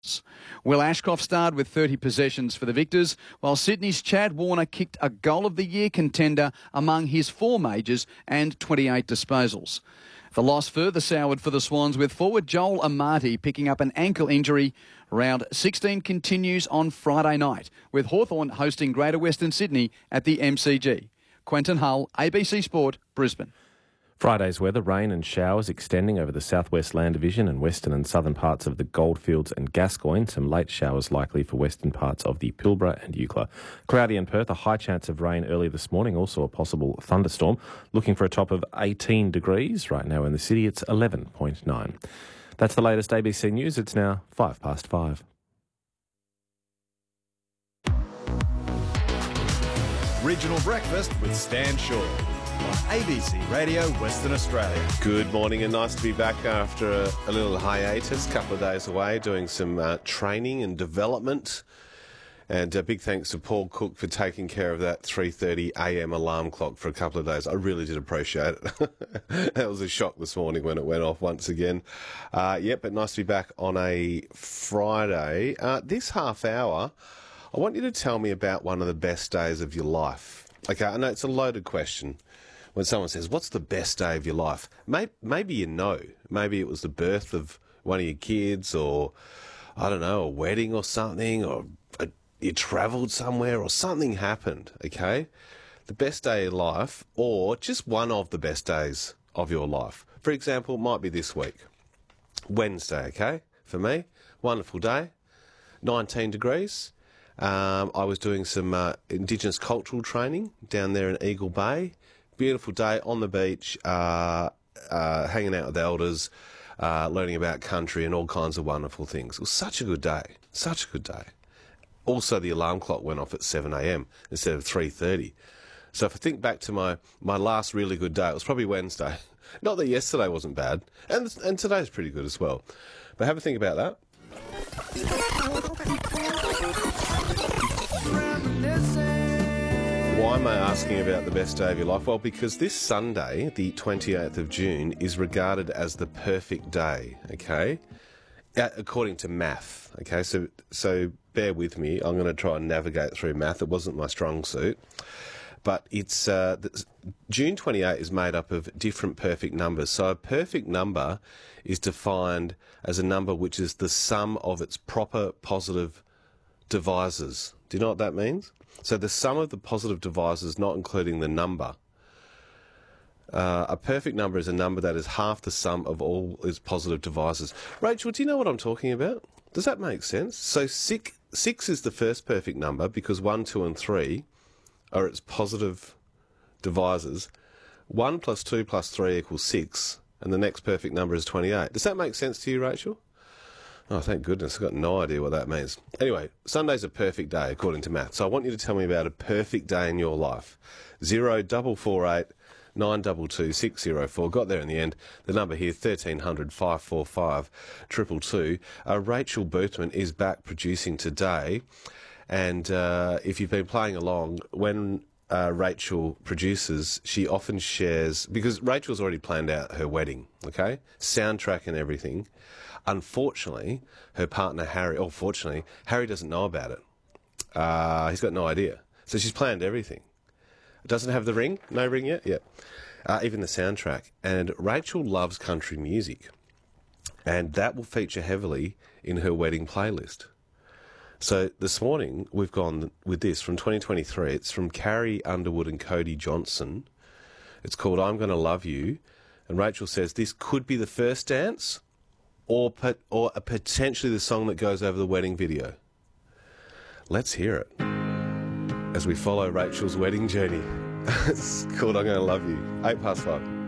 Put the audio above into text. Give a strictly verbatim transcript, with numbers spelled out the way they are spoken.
Will Ashcroft starred with thirty possessions for the Victors, while Sydney's Chad Warner kicked a Goal of the Year contender among his four majors and twenty-eight disposals. The loss further soured for the Swans, with forward Joel Amati picking up an ankle injury. Round sixteen continues on Friday night, with Hawthorn hosting Greater Western Sydney at the M C G. Quentin Hull, A B C Sport, Brisbane. Friday's weather, rain and showers extending over the southwest land division and western and southern parts of the Goldfields and Gascoyne. Some late showers likely for western parts of the Pilbara and Eucla. Cloudy in Perth, a high chance of rain early this morning, also a possible thunderstorm. Looking for a top of eighteen degrees. Right now in the city it's eleven point nine. That's the latest A B C News. It's now five past five. Regional Breakfast with Stan Shaw on A B C Radio Western Australia. Good morning and nice to be back after a, a little hiatus, a couple of days away doing some uh, training and development. And a big thanks to Paul Cook for taking care of that three thirty a m alarm clock for a couple of days. I really did appreciate it. That was a shock this morning when it went off once again. Uh, yeah, but nice to be back on a Friday. Uh, this half hour, I want you to tell me about one of the best days of your life. Okay, I know it's a loaded question. When someone says, what's the best day of your life? Maybe, maybe you know. Maybe it was the birth of one of your kids, or, I don't know, a wedding or something, or a, you travelled somewhere or something happened, okay? The best day of life, or just one of the best days of your life. For example, it might be this week. Wednesday, okay? For me, wonderful day, nineteen degrees. Um, I was doing some uh, Indigenous cultural training down there in Eagle Bay. Beautiful day on the beach, uh, uh, hanging out with elders, uh, learning about country and all kinds of wonderful things. It was such a good day, such a good day. Also, the alarm clock went off at seven a m instead of three thirty. So if I think back to my, my last really good day, it was probably Wednesday. Not that yesterday wasn't bad, and, and today's pretty good as well. But have a think about that. Why am I asking about the best day of your life? Well, because this Sunday, the twenty-eighth of June, is regarded as the perfect day, okay? Uh, according to math, okay? So so bear with me. I'm going to try and navigate through math. It wasn't my strong suit. But it's uh, June twenty-eighth is made up of different perfect numbers. So a perfect number is defined as a number which is the sum of its proper positive divisors. Do you know what that means? So the sum of the positive divisors, not including the number. Uh, a perfect number is a number that is half the sum of all its positive divisors. Rachel, do you know what I'm talking about? Does that make sense? So six, six is the first perfect number because one, two, and three are its positive divisors. One plus two plus three equals six, and the next perfect number is twenty-eight. Does that make sense to you, Rachel? Oh, thank goodness. I've got no idea what that means. Anyway, Sunday's a perfect day, according to math. So I want you to tell me about a perfect day in your life. Zero double four eight nine double two six zero four. Got there in the end. The number here, thirteen hundred five four five triple two. Uh, Rachel Boothman is back producing today. And uh, if you've been playing along, when uh, Rachel produces, she often shares, because Rachel's already planned out her wedding, okay? Soundtrack and everything. Unfortunately, her partner Harry, or fortunately, Harry doesn't know about it. Uh, he's got no idea. So she's planned everything. Doesn't have the ring? No ring yet? Yep. Uh, even the soundtrack. And Rachel loves country music. And that will feature heavily in her wedding playlist. So this morning, we've gone with this from twenty twenty-three. It's from Carrie Underwood and Cody Johnson. It's called I'm Gonna Love You. And Rachel says this could be the first dance, or pot, or potentially the song that goes over the wedding video. Let's hear it as we follow Rachel's wedding journey. It's called I'm Gonna Love You. Eight past five.